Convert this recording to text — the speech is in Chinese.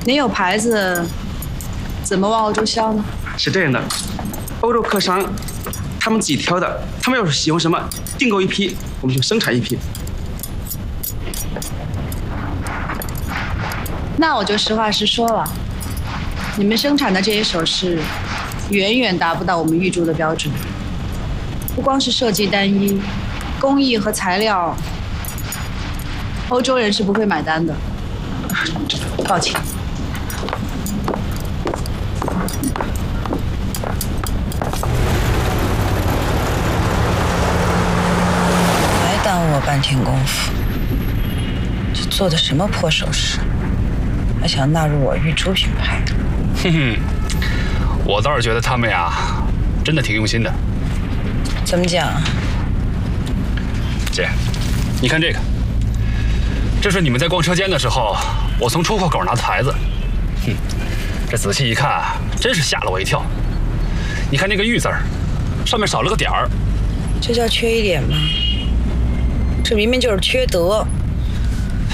您有牌子，怎么往欧洲销呢？ 是这样的，欧洲客商他们自己挑的，他们要是喜欢什么，订购一批，我们就生产一批。 那我就实话实说了，你们生产的这些首饰，远远达不到我们玉铸的标准。不光是设计单一，工艺和材料，欧洲人是不会买单的。抱歉。 白耽误我半天功夫，这做的什么破首饰，还想纳入我玉珠品牌？ 哼哼，我倒是觉得他们呀，真的挺用心的。 怎么讲？ 姐，你看这个，这是你们在逛车间的时候，我从出货口拿的牌子。这仔细一看，真是吓了我一跳。你看那个玉字儿，上面少了个点儿。 这叫缺一点吗？这明明就是缺德。